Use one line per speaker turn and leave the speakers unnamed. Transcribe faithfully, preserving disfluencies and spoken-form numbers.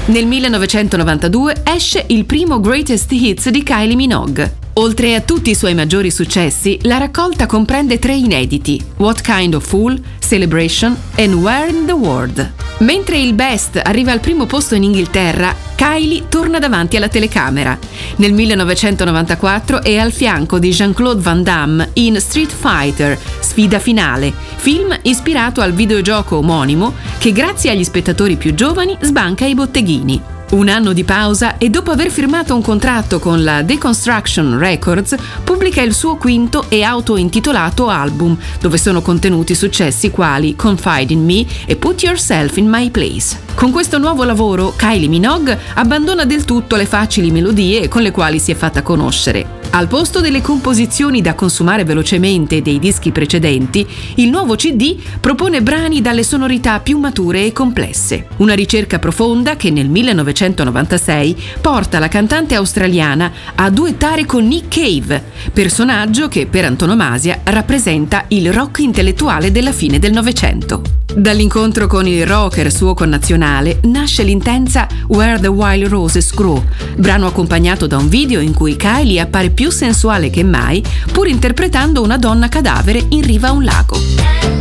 Nel millenovecentonovantadue esce il primo Greatest Hits di Kylie Minogue. Oltre a tutti i suoi maggiori successi, la raccolta comprende tre inediti: What Kind of Fool, Celebration e Where in the World. Mentre il Best arriva al primo posto in Inghilterra, Kylie torna davanti alla telecamera. Nel millenovecentonovantaquattro è al fianco di Jean-Claude Van Damme in Street Fighter, Sfida finale, film ispirato al videogioco omonimo che grazie agli spettatori più giovani sbanca i botteghini. Un anno di pausa e dopo aver firmato un contratto con la Deconstruction Records, pubblica il suo quinto e autointitolato album, dove sono contenuti successi quali Confide in Me e Put Yourself in My Place. Con questo nuovo lavoro, Kylie Minogue abbandona del tutto le facili melodie con le quali si è fatta conoscere. Al posto delle composizioni da consumare velocemente dei dischi precedenti, il nuovo C D propone brani dalle sonorità più mature e complesse. Una ricerca profonda che nel millenovecentonovantasei porta la cantante australiana a duettare con Nick Cave, personaggio che per antonomasia rappresenta il rock intellettuale della fine del Novecento. Dall'incontro con il rocker suo connazionale nasce l'intensa Where the Wild Roses Grow, brano accompagnato da un video in cui Kylie appare più sensuale che mai, pur interpretando una donna cadavere in riva a un lago.